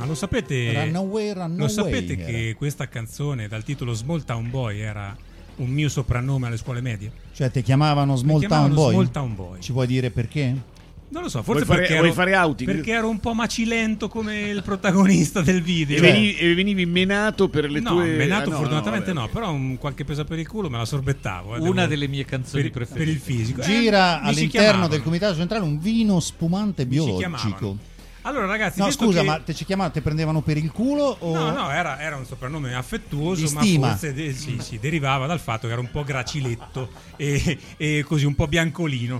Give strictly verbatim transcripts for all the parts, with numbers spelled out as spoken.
Ma lo sapete, Runaway, Runaway, lo sapete era. che questa canzone dal titolo Small Town Boy era un mio soprannome alle scuole medie? Cioè ti chiamavano Small Mi Town chiamavano Boy? Small Town Boy. Ci puoi dire perché? Non lo so, forse Vuoi fare- perché, vuoi ero, fare outing? perché ero un po' macilento come il protagonista del video. E venivi, e venivi menato per le no, tue... menato ah, no, fortunatamente no, no, vabbè. però un qualche pesa per il culo me la sorbettavo. eh, Una devo- delle mie canzoni per, preferite. per il fisico. Eh, Gira mi si all'interno chiamavano. del comitato centrale un vino spumante Mi si biologico. chiamavano. Allora ragazzi, No, visto scusa, che... ma te ci chiamavano, te prendevano per il culo o No, no, era, era un soprannome affettuoso, Di ma stima. forse de- sì, sì, derivava dal fatto che era un po' graciletto e, e così un po' biancolino.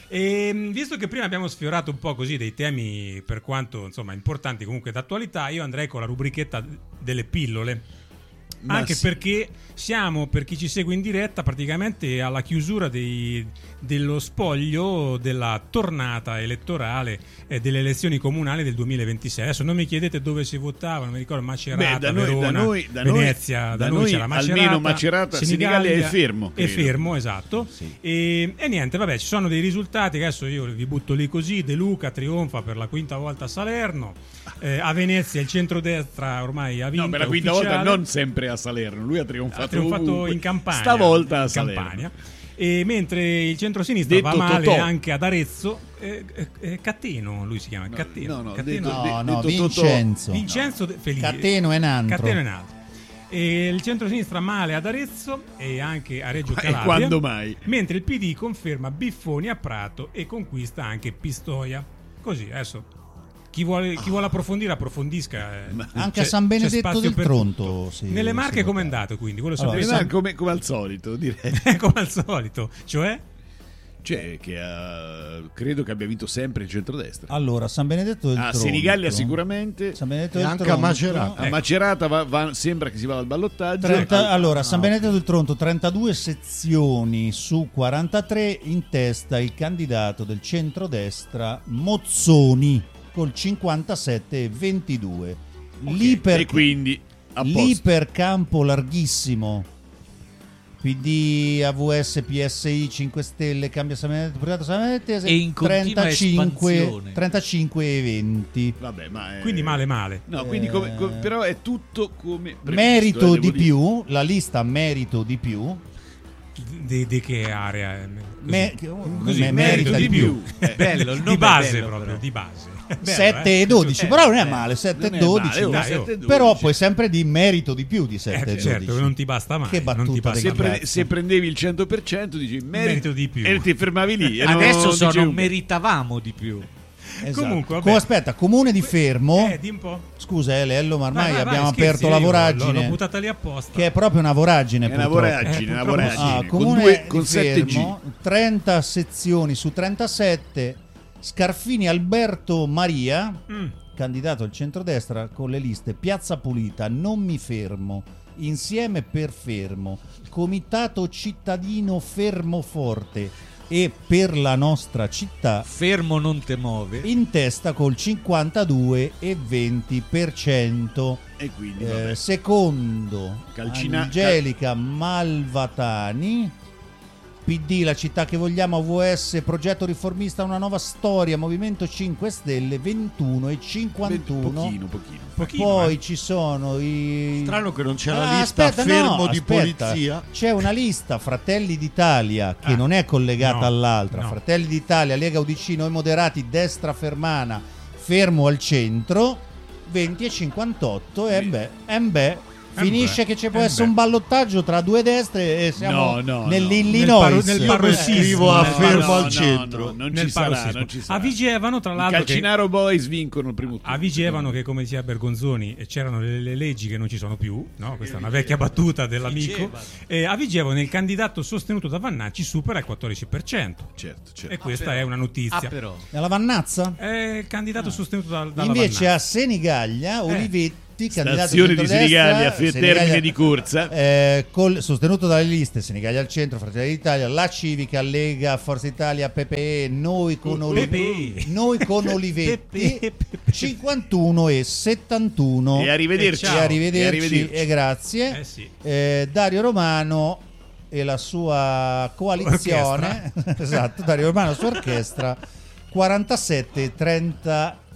E mh, visto che prima abbiamo sfiorato un po' così dei temi per quanto insomma importanti comunque d'attualità, io andrei con la rubrichetta delle pillole. Ma Anche sì. perché siamo, per chi ci segue in diretta, praticamente alla chiusura dei- dello spoglio della tornata elettorale eh, delle elezioni comunali del duemilaventisei. Adesso non mi chiedete dove si votava, non mi ricordo, Macerata, Beh, da noi- da Verona, noi- da noi- Venezia, da, da noi noi c'era Macerata, almeno Macerata, Senigallia è fermo, È credo. fermo, esatto. E, e niente, vabbè, ci sono dei risultati che adesso io vi butto lì così. De Luca trionfa per la quinta volta a Salerno. Eh, a Venezia il centrodestra ormai ha vinto. No, per la è quinta volta ufficiale. non sempre a Salerno, lui ha trionfato, Ha trionfato ovunque. in Campania. Stavolta a in Salerno. Campania. E mentre il centrosinistra Detto va male Totò. anche ad Arezzo, eh, eh, eh, Cateno, lui si chiama Cateno. no, no, Cateno. detto- No, no, detto Totò. Vincenzo. Vincenzo De- Felice. Cateno è un altro. Cateno è un altro. E il centrosinistra male ad Arezzo e anche a Reggio Ma e Calabria. quando mai? Mentre il P D conferma Biffoni a Prato e conquista anche Pistoia. Così, adesso chi vuole, chi vuole approfondire approfondisca. eh. Anche C'è- a San c'è Benedetto spazio del per Tronto tutto. si- Nelle Marche si come è vota. andato, quindi quello Allora, sapete. Eh, come, come al solito, direi. come al solito, cioè Cioè, che ha- credo che abbia vinto sempre il centrodestra. Allora, San Benedetto del A Tronto. Senigallia sicuramente. San Benedetto E del anche a Tronto. Macerata. A Macerata va- va- sembra che si vada al ballottaggio. trenta Al- allora, San Benedetto del Tronto, trentadue sezioni su quarantatré, in testa il candidato del centrodestra Mozzoni col cinquantasette virgola ventidue. Lì per, e quindi a lì posto. per campo larghissimo. P D, A V S, P S I, cinque Stelle, cambia San Benedetto, Privato San Benedetto, E in continua espansione. trentacinque e venti. Vabbè, ma è- quindi male male. No, quindi come, Eh. come- però è tutto come previsto, Merito eh, devo di dire. più, la lista merito di più. Di, di che area? Così. Me- Così, me- merita di più. Eh, Bello, il nome Di è base bello, proprio, però. di base. Bello, sette eh? e dodici, Eh, però non è eh, male, sette non e è dodici. male, oh, dai, sette e oh. dodici. Però puoi sempre di merito di più di sette Eh, e certo, dodici. non ti basta mai. Che battuta non ti basta del Se, mai. pre- se prendevi il cento per cento dici merito, Merito di più. e ti fermavi lì. e non Adesso sono dicevi- meritavamo di più. Esatto. Comunque, vabbè. Co- aspetta, comune di Fermo. Eh, di un po'. Scusa, Elello, ma ormai Vai, vai, vai, abbiamo scherzi, aperto la io l'ho- voragine. L'ho buttata lì apposta. Che è proprio una voragine. È una purtroppo. voragine, Eh, una purtroppo voragine. Ah, con, comune due, di con sette G. Fermo, trenta sezioni su trentasette. Scarfini Alberto Maria, Mm. candidato al centrodestra con le liste Piazza Pulita, Non mi fermo, Insieme per fermo, Comitato cittadino Fermoforte e Per la nostra città, Fermo non te muove. in testa col cinquantadue virgola venti per cento. E quindi Eh, vabbè. secondo Calcina- Angelica Malvatani, P D, la città che vogliamo, A V S, progetto riformista, una nuova storia, Movimento cinque Stelle, ventuno e cinquantuno. Pochino, pochino. Pochino, Poi eh. ci sono i... Strano che non c'è la Ah, lista aspetta, fermo no, di aspetta. polizia. C'è una lista Fratelli d'Italia che Ah, non è collegata no, all'altra. no. Fratelli d'Italia, Lega U D C, Noi Moderati, Destra Fermana, Fermo al centro, venti e cinquantotto. E beh, e beh, finisce beh, che ci può eh essere beh. un ballottaggio tra due destre e siamo No, no, no. nell'Illinois. Nel Io paro- mi nel scrivo a nel fermo paro- al no, centro. no, non Nel ci sarà, parossismo. non ci sarà. A Vigevano, tra I l'altro, che, Calcinaro Boys vincono il primo turno. a Vigevano che, come diceva Bergonzoni, eh, c'erano le, le leggi che non ci sono più, no? Questa è una vecchia battuta dell'amico. Eh, a Vigevano il candidato sostenuto da Vannacci supera il quattordici per cento. Certo, certo. E questa è una notizia. Ah, però. Alla Vannazza? È il candidato sostenuto da, dalla Invece Vannacci. a Senigallia, Olivetti, candidato Stazione di centrodestra, Senigallia, fi- Senigallia- termine di corsa. Eh, col- sostenuto dalle liste Senigallia al centro, Fratelli d'Italia, La Civica, Lega, Forza Italia, P P E, noi con, Oli- P P E. noi con Olivetti, P P E. cinquantuno e settantuno. E arrivederci. E E ciao. arrivederci, E arrivederci. e grazie. Eh sì. Eh, Dario Romano e la sua coalizione, esatto, Dario Romano e la sua orchestra, quarantasette trenta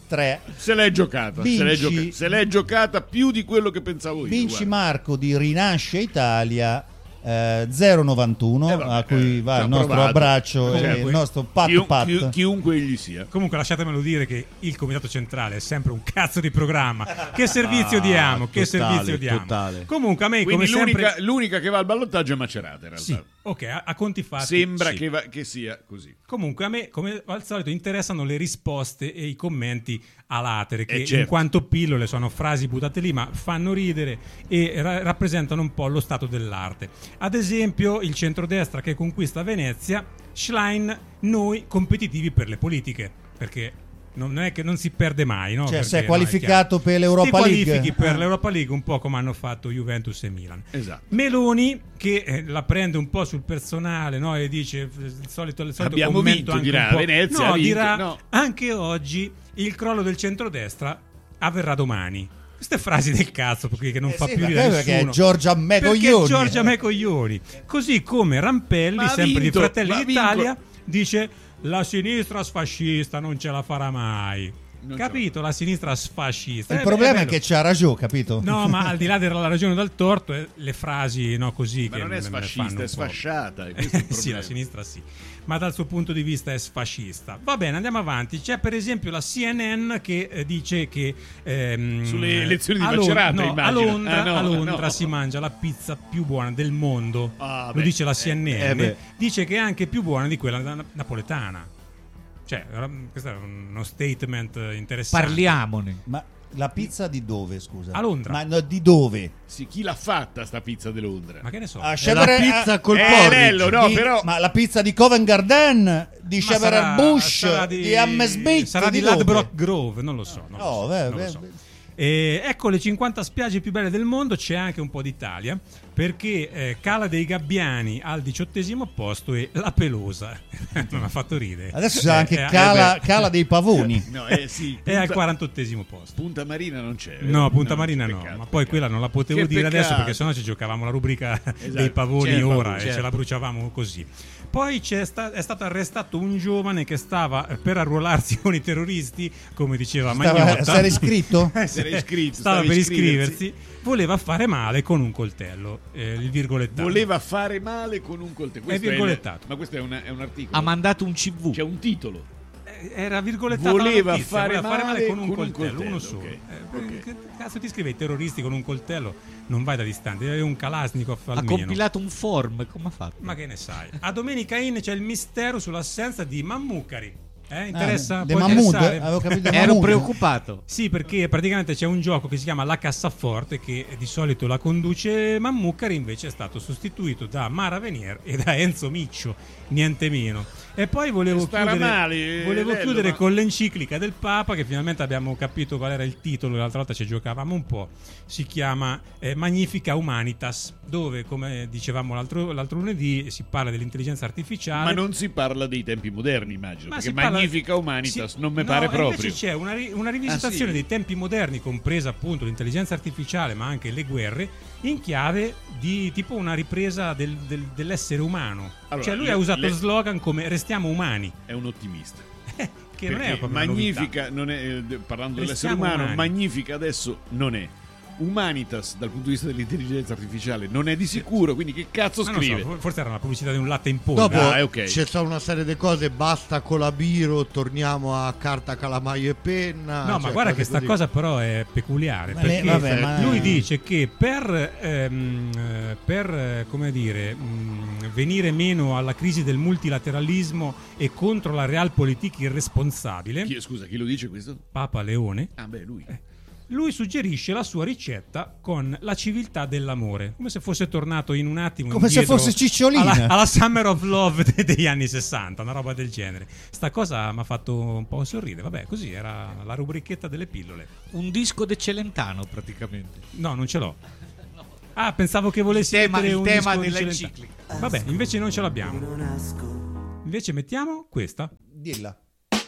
tre. Se l'è giocata, Vinci, se, l'è gioca- se l'è giocata più di quello che pensavo io. Vinci guarda. Marco di Rinasce Italia eh, zero novantuno, Eh, vabbè, a cui eh, va ci il ha nostro provato. abbraccio Cioè, e il nostro pat Chiun- pat. chi- chiunque egli sia. Comunque lasciatemelo dire che il Comitato Centrale è sempre un cazzo di programma. Che servizio Ah, diamo, che totale, servizio diamo. totale. Comunque a me Quindi come l'unica, sempre l'unica che va al ballottaggio è Macerata, in realtà. sì, ok, a, a conti fatti Sembra sì. che, va- che sia così. Comunque a me, come al solito, interessano le risposte e i commenti a latere, che Eh, certo. in quanto pillole sono frasi buttate lì, ma fanno ridere e ra- rappresentano un po' lo stato dell'arte. Ad esempio, il centrodestra che conquista Venezia, Schlein, noi competitivi per le politiche, perché non è che non si perde mai, no? Cioè, Perché, si è no, qualificato chiaro. per l'Europa Ti League. qualifichi per Ah. l'Europa League un po' come hanno fatto Juventus e Milan. Esatto. Meloni che eh, la prende un po' sul personale, no? E dice il solito, il solito Abbiamo commento vinto, anche dirà, un po'. Venezia no, ha vinto, dirà no. anche oggi il crollo del centrodestra avverrà domani. Queste frasi del cazzo perché che non Eh fa sì, più perché- ridere perché nessuno. è Giorgia Mecoglioni. Perché Giorgia Mecoglioni. Così come Rampelli, Ma ha sempre vinto, di Fratelli ma ha d'Italia, vinto. dice la sinistra sfascista non ce la farà mai. Non Capito? La sinistra sfascista. Il Eh, problema beh, è bello. che c'ha ragione, capito? No, ma al di là della ragione o del torto, eh, le frasi no, così Ma che non è me- me fanno sfascista, un è po'. sfasciata. e questo è il sì, problema. la sinistra sì, ma dal suo punto di vista è sfascista. Va bene, andiamo avanti. C'è per esempio la C N N che eh, dice che ehm, Sulle elezioni di a Lond- Macerata, no, a immagino. Londra, Ah, no, a Londra no. si mangia la pizza più buona del mondo. Ah, Lo beh, dice la C N N. eh, beh. Dice che è anche più buona di quella na- napoletana. Cioè, questo è uno statement interessante. Parliamone. Ma la pizza di dove, scusa? A Londra. Ma no, di dove? Sì, chi l'ha fatta sta pizza di Londra? Ma che ne so? A È la Chevrolet- pizza col Eh, porridge. bello, no, di- però Ma la pizza di Covent Garden, di Ma Chevrolet sarà- Bush, sarà di, Hammersmith, sarà di, dove? Ladbroke Grove, non lo so. Non lo Oh, so, beh, non lo beh, so. beh. E ecco le cinquanta spiagge più belle del mondo, c'è anche un po' d'Italia, perché eh, Cala dei Gabbiani al diciottesimo posto e La Pelosa. Mi ha fatto ridere. Adesso c'è Eh, anche eh, Cala, eh, beh. Cala dei Pavoni. no, eh, sì, è al Punta- quarantottesimo posto. Punta Marina non c'è. No, vero? Punta No, Marina che no, peccato, ma poi peccato. quella non la potevo Che dire adesso peccato. perché sennò ci giocavamo la rubrica Esatto. dei pavoni Certo, ora e certo. ce la bruciavamo così. Poi c'è sta- è stato arrestato un giovane che stava eh, per arruolarsi con i terroristi, come diceva Stava- Magnotta. si era iscritto? Eh, Si era iscritto, stava stava per iscriversi. iscriversi, voleva fare male con un coltello, eh, il virgolettato. Voleva fare male con un coltello. Questo il- virgolettato. ma questo è, una- è un articolo. Ha mandato un C V. C'è un titolo. Eh, Era virgolettato la Voleva notizia, fare voleva fare male male con un con un coltello, coltello, uno solo. ok, Eh, ok. Che cazzo ti scrive i terroristi con un coltello? Non vai da distante, devi avere un Kalashnikov Ha almeno. compilato un form. Come ha fatto? Ma che ne sai? A Domenica In c'è il mistero sull'assenza di Mammucari. Eh, interessa? Ah, De può Mahmood? interessare? Avevo capito De Ero Mahmood. preoccupato. Sì, perché praticamente c'è un gioco che si chiama La Cassaforte che di solito la conduce Mammucari, invece è stato sostituito da Mara Venier e da Enzo Miccio, niente meno. E poi volevo Starà chiudere, male, volevo Lello, chiudere ma- con l'enciclica del Papa, che finalmente abbiamo capito qual era il titolo, l'altra volta ci giocavamo un po'. Si chiama eh, Magnifica Humanitas, dove, come dicevamo l'altro, l'altro lunedì, si parla dell'intelligenza artificiale. Ma non si parla dei tempi moderni, immagino. Ma perché si parla- Magnifica Humanitas si- non mi no, pare e proprio. Invece c'è una, ri- una rivisitazione Ah, sì? dei tempi moderni, compresa appunto l'intelligenza artificiale, ma anche le guerre, in chiave di tipo una ripresa del- del- dell'essere umano. Allora, cioè lui le- ha usato le- slogan come restiamo umani, È un ottimista. che non è Perché proprio una Magnifica non è, eh, de- parlando dell'essere Restiamo umano, umani. Magnifica adesso non è. Humanitas dal punto di vista dell'intelligenza artificiale non è di sicuro, quindi che cazzo Ma non so, scrive? for- forse era una pubblicità di un latte in polvere. Dopo Ah, è ok. c'è stata una serie di cose, basta con la biro, torniamo a carta, calamaio e penna. No, ma cioè, guarda cose che sta così. cosa però è peculiare, Ma perché le- vabbè, ma- lui dice che per, ehm, eh, per eh, come dire, mh, venire meno alla crisi del multilateralismo e contro la realpolitik irresponsabile, Chi- scusa, chi lo dice questo? Papa Leone, Ah, beh, lui. lui suggerisce la sua ricetta con la civiltà dell'amore, come se fosse tornato in un attimo Come se indietro fosse Cicciolina. alla, alla Summer of Love de- degli anni sessanta, una roba del genere. Sta cosa mi ha fatto un po' sorridere. Vabbè, così era la rubrichetta delle pillole. Un disco de Celentano praticamente. No, non ce l'ho. Ah, pensavo che volessi Il tema- mettere il un tema disco di dell'enciclica. Celentano. Vabbè, invece non ce l'abbiamo. Invece mettiamo questa. Dilla.